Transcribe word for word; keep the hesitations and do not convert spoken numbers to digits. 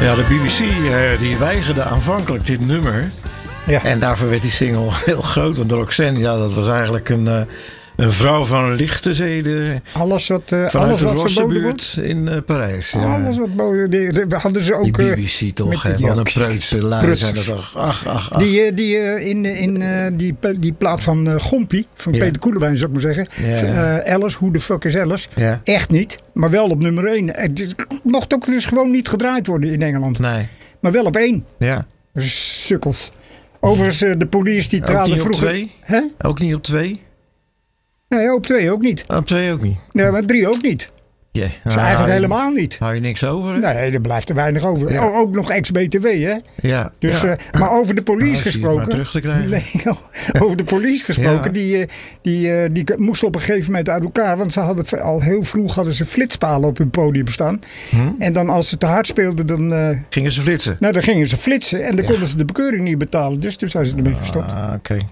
Ja, de B B C uh, die weigerde aanvankelijk dit nummer. Ja. En daarvoor werd die single heel groot. Want Roxanne, ja, dat was eigenlijk een, uh, een vrouw van lichte zeden. Alles wat, uh, vanuit alles de wat verboden Rossenbuurt wordt. in uh, Parijs. Ja. Alles wat boven. Die, die hadden ze ook. Die B B C uh, toch, hè? Wat een preutse lui zijn dat toch. Ach, ach, ach. Die, uh, die uh, in, in uh, die, die plaat van uh, Gompie, van Ja. Peter Koelewijn zou ik maar zeggen. Ja. Uh, Alice, hoe de fuck is Alice? Ja. Echt niet, maar wel op nummer één. Het mocht ook dus gewoon niet gedraaid worden in Engeland. Nee. Maar wel op één. Ja. Sukkels. Overigens, uh, de police die Ook traden niet vroeger... op twee? Hè? Ook niet op twee? Nee, op twee ook niet. Op twee ook niet? Nee, maar drie ook niet. Yeah. Dus nou, eigenlijk helemaal niet. Hou je niks over? Hè? Nee, er blijft er weinig over. Ja. Oh, ook nog ex-B T W, hè? Ja. Dus, ja. uh, maar over de police nou, gesproken. maar terug te krijgen. Nee, over de police gesproken. Ja. Die, uh, die, uh, die moesten op een gegeven moment uit elkaar. Want ze hadden al heel vroeg hadden ze flitspalen op hun podium staan. Hm? En dan als ze te hard speelden, dan, uh, Gingen ze flitsen? nou, dan gingen ze flitsen. En dan Ja. konden ze de bekeuring niet betalen. Dus toen zijn ze ermee gestopt. Ah, oké.